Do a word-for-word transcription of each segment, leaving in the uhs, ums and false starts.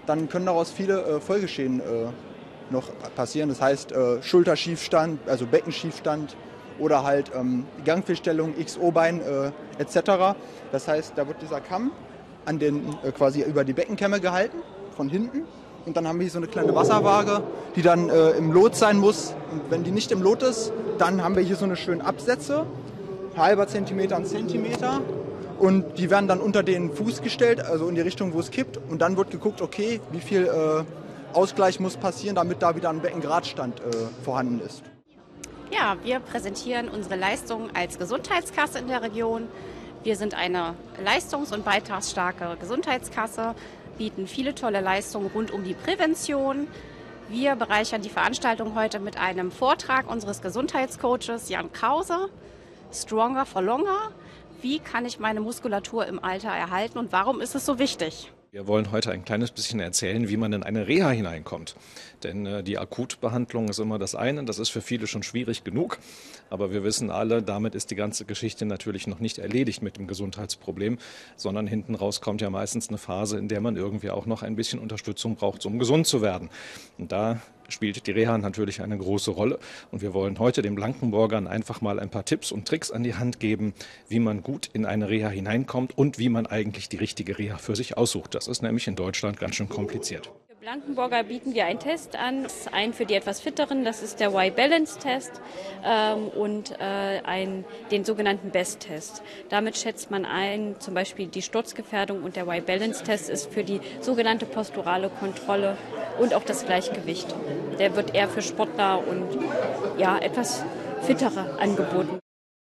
dann können daraus viele äh, Folgeschäden äh, noch passieren. Das heißt äh, Schulterschiefstand, also Beckenschiefstand oder halt ähm, Gangfehlstellung, X O-Bein äh, et cetera. Das heißt, da wird dieser Kamm an den, äh, quasi über die Beckenkämme gehalten, von hinten. Und dann haben wir hier so eine kleine Wasserwaage, die dann äh, im Lot sein muss. Und wenn die nicht im Lot ist, dann haben wir hier so eine schönen Absätze, halber Zentimeter, ein Zentimeter. Und die werden dann unter den Fuß gestellt, also in die Richtung, wo es kippt. Und dann wird geguckt, okay, wie viel äh, Ausgleich muss passieren, damit da wieder ein Beckengradstand äh, vorhanden ist. Ja, wir präsentieren unsere Leistung als Gesundheitskasse in der Region. Wir sind eine leistungs- und beitragsstarke Gesundheitskasse, bieten viele tolle Leistungen rund um die Prävention. Wir bereichern die Veranstaltung heute mit einem Vortrag unseres Gesundheitscoaches Jan Krause, Stronger for Longer. Wie kann ich meine Muskulatur im Alter erhalten und warum ist es so wichtig? Wir wollen heute ein kleines bisschen erzählen, wie man in eine Reha hineinkommt. Denn äh, die Akutbehandlung ist immer das eine, das ist für viele schon schwierig genug. Aber wir wissen alle, damit ist die ganze Geschichte natürlich noch nicht erledigt mit dem Gesundheitsproblem, sondern hinten raus kommt ja meistens eine Phase, in der man irgendwie auch noch ein bisschen Unterstützung braucht, um gesund zu werden. Und da spielt die Reha natürlich eine große Rolle. Und wir wollen heute den Blankenburgern einfach mal ein paar Tipps und Tricks an die Hand geben, wie man gut in eine Reha hineinkommt und wie man eigentlich die richtige Reha für sich aussucht. Das ist nämlich in Deutschland ganz schön kompliziert. Für Blankenburger bieten wir einen Test an, einen für die etwas Fitteren, das ist der Y-Balance-Test ähm, und äh, ein, den sogenannten Best-Test. Damit schätzt man ein, zum Beispiel die Sturzgefährdung, und der Y-Balance-Test ist für die sogenannte posturale Kontrolle und auch das Gleichgewicht. Der wird eher für Sportler und ja, etwas Fittere angeboten.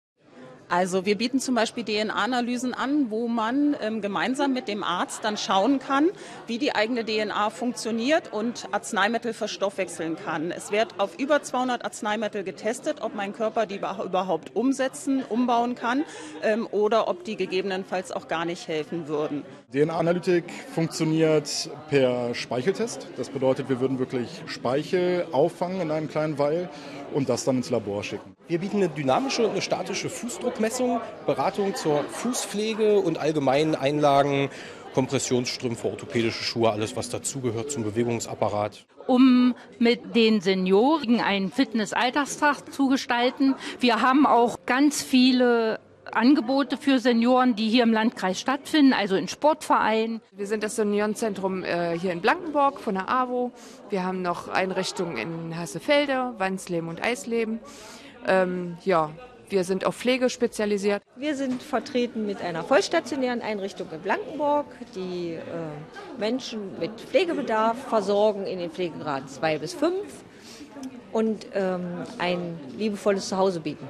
Also wir bieten zum Beispiel D N A-Analysen an, wo man ähm, gemeinsam mit dem Arzt dann schauen kann, wie die eigene D N A funktioniert und Arzneimittel verstoffwechseln kann. Es wird auf über zweihundert Arzneimittel getestet, ob mein Körper die überhaupt umsetzen, umbauen kann ähm, oder ob die gegebenenfalls auch gar nicht helfen würden. D N A-Analytik funktioniert per Speicheltest. Das bedeutet, wir würden wirklich Speichel auffangen in einem kleinen Vial und das dann ins Labor schicken. Wir bieten eine dynamische und eine statische Fußdruckmessung, Beratung zur Fußpflege und allgemeinen Einlagen, Kompressionsstrümpfe, orthopädische Schuhe, alles was dazugehört zum Bewegungsapparat. Um mit den Senioren einen Fitness-Alltagstag zu gestalten. Wir haben auch ganz viele Angebote für Senioren, die hier im Landkreis stattfinden, also in Sportvereinen. Wir sind das Seniorenzentrum äh, hier in Blankenburg von der A W O. Wir haben noch Einrichtungen in Hassefelde, Wansleben und Eisleben. Ähm, ja, wir sind auf Pflege spezialisiert. Wir sind vertreten mit einer vollstationären Einrichtung in Blankenburg, die äh, Menschen mit Pflegebedarf versorgen in den Pflegegraden zwei bis fünf und ähm, ein liebevolles Zuhause bieten.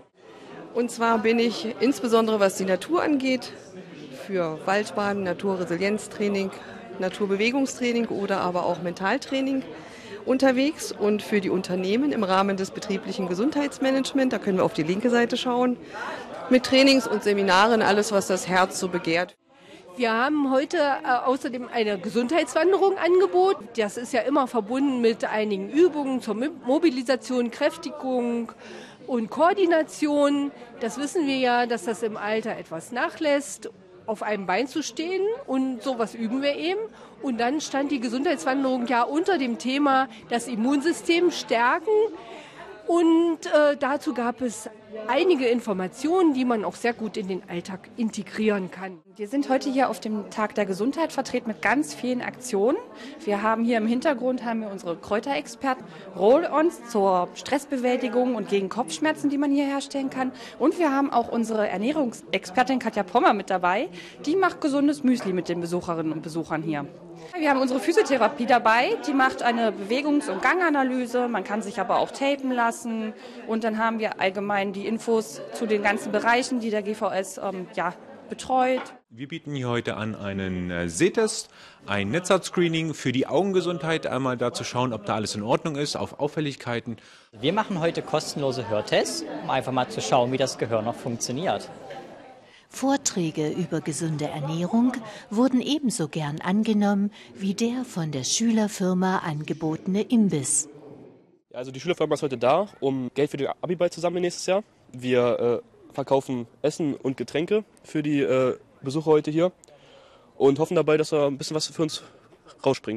Und zwar bin ich insbesondere, was die Natur angeht, für Waldbaden, Naturresilienztraining, Naturbewegungstraining oder aber auch Mentaltraining unterwegs und für die Unternehmen im Rahmen des betrieblichen Gesundheitsmanagements, da können wir auf die linke Seite schauen, mit Trainings und Seminaren, alles was das Herz so begehrt. Wir haben heute äh, außerdem eine Gesundheitswanderung angeboten. Das ist ja immer verbunden mit einigen Übungen zur Mobilisation, Kräftigung und Koordination. Das wissen wir ja, dass das im Alter etwas nachlässt, auf einem Bein zu stehen, und sowas üben wir eben. Und dann stand die Gesundheitswanderung ja unter dem Thema das Immunsystem stärken. Und äh, dazu gab es einige Informationen, die man auch sehr gut in den Alltag integrieren kann. Wir sind heute hier auf dem Tag der Gesundheit vertreten mit ganz vielen Aktionen. Wir haben hier im Hintergrund haben wir unsere Kräuterexperten, Roll-ons zur Stressbewältigung und gegen Kopfschmerzen, die man hier herstellen kann. Und wir haben auch unsere Ernährungsexpertin Katja Pommer mit dabei. Die macht gesundes Müsli mit den Besucherinnen und Besuchern hier. Wir haben unsere Physiotherapie dabei, die macht eine Bewegungs- und Ganganalyse, man kann sich aber auch tapen lassen, und dann haben wir allgemein die Infos zu den ganzen Bereichen, die der G V S ähm, ja, betreut. Wir bieten hier heute an einen äh, Sehtest, ein Netzhaut-Screening für die Augengesundheit, einmal da zu schauen, ob da alles in Ordnung ist, auf Auffälligkeiten. Wir machen heute kostenlose Hörtests, um einfach mal zu schauen, wie das Gehör noch funktioniert. Vorträge über gesunde Ernährung wurden ebenso gern angenommen wie der von der Schülerfirma angebotene Imbiss. Also die Schülerfirma ist heute da, um Geld für den Abiball zu sammeln nächstes Jahr. Wir äh, verkaufen Essen und Getränke für die äh, Besucher heute hier und hoffen dabei, dass wir ein bisschen was für uns rausspringen.